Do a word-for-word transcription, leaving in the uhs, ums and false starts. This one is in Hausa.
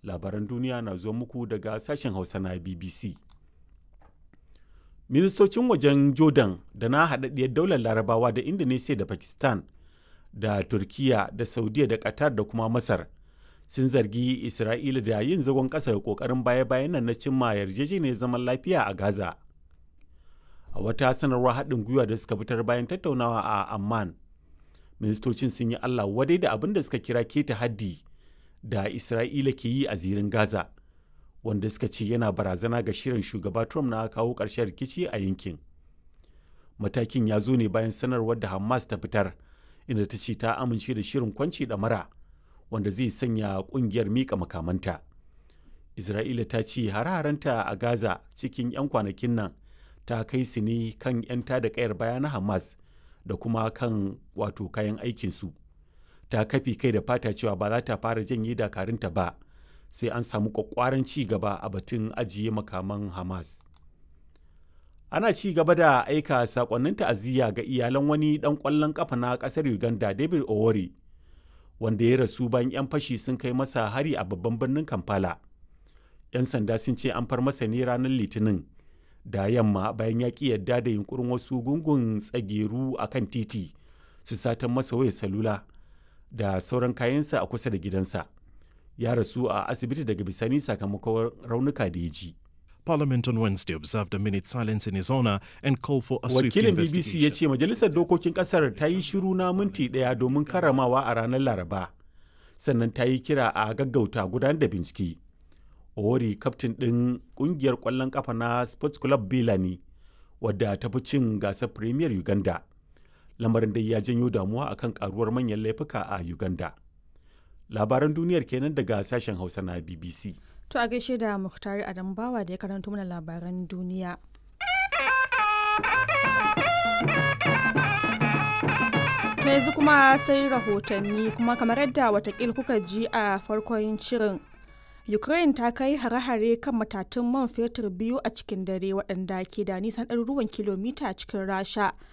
Labaran duniya na zuwa muku daga sashen Hausa na B B C. Ministocin wajen Jordan da na haɗaɗɗiyar daular Larabawa da Indonesia da Pakistan da Turkiya da Saudiya da Qatar da kuma Masar sun zargi Isra'ila da yin zagon ƙasa da ƙoƙarin baya-bayan nan na cimma yarjejeniyar zaman lafiya a Gaza. A wata sanarwar haɗin gwiwa da suka fitar bayan tattaunawa a Amman, ministocin sun yi Allah wadai da abin da suka kira keta haddi da Isra'ila ke yi a zirin Gaza, wanda suka ce yana barazana ga shirin shugaba Trump na kawo ƙarshen rikici a yankin. Matakin ya zo ne bayan sanarwar da Hamas ta fitar, inda ta ce ta amince da shirin kwanci ɗamara wanda zai sanya ƙungiyar miƙa makamanta. Isra'ila ta ce hare-harenta a Gaza cikin 'yan kwanakin nan ta kai su ne kan 'yan tada kayar baya na Hamas da kuma kan wato kayan aikinsu. Ta kafi kai da fata cewa ba za ta fara janye dakarunta ba sai an samu kwakwaran ci gaba a batun ajiye makaman Hamas. Ana ci gaba da aika sakonnin ta'aziyya ga iyalan wani dan kwallon kafa na kasar Uganda, David Owori, wanda ya rasu bayan 'yan fashi sun kai masa hari a babban birnin Kampala. 'Yan sanda sun ce an far masa ne ranar Litinin da yamma bayan ya ki yadda da yunkurin wasu gungun tsageru a kan titi su satan masa wayar salula da sauran kayansa a kusa da gidansa. Ya rasu a asibiti daga bisani sakamakon raunuka da ya ji. Parliament on Wednesday observed a minute silence in his honor and called for a swift Wakilin investigation. B B C ya ce majalisar dokokin kasar ta yi shiru na minti ɗaya domin karramawa a ranar Laraba, sannan ta yi kira a gaggauta gudanar da bincike. Owori, kaftin ɗin ƙungiyar ƙwallon ƙafa na Sports Club Bila ne, wadda ta fi cin gasar Premier Uganda. Lamarin da ya janyo damuwa akan karuwar manyan laifuka a Uganda. Labaran duniyar kenan daga sashen Hausa na B B C. To a gaishe da Muktari Adambawa da ya karanto mana labaran duniya. To yanzu kuma sai rahotanni, kuma kamar yadda watakil kuka ji a farkon shirin, Ukraine ta kai hare-hare kan matatun man fetur biyu a cikin dare waɗanda ke da nisan ɗaruruwan kilomita cikin Rasha